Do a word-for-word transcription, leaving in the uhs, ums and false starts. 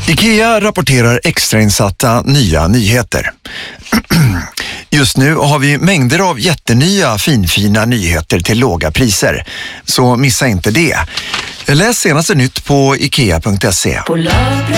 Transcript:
IKEA rapporterar extrainsatta nya nyheter. Just nu har vi mängder av jättenya finfina nyheter till låga priser. Så missa inte det. Läs senaste nytt på ikea punkt se. På lördag